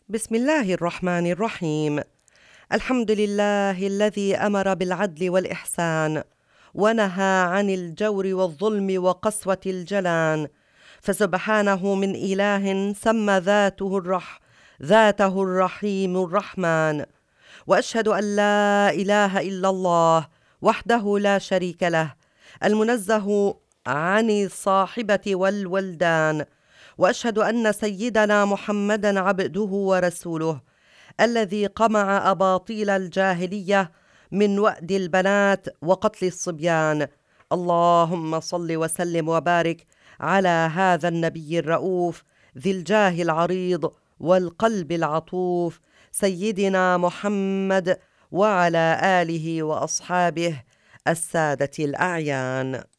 بسم الله الرحمن الرحيم. الحمد لله الذي أمر بالعدل والإحسان ونهى عن الجور والظلم وقسوة الجلان، فسبحانه من إله سمى ذاته الرحيم الرحمن. وأشهد أن لا إله إلا الله وحده لا شريك له، المنزه عن الصاحبة والولدان. وأشهد أن سيدنا محمدًا عبده ورسوله، الذي قمع أباطيل الجاهلية من وأد البنات وقتل الصبيان. اللهم صل وسلم وبارك على هذا النبي الرؤوف ذي الجاه العريض والقلب العطوف، سيدنا محمد، وعلى آله وأصحابه السادة الأعيان.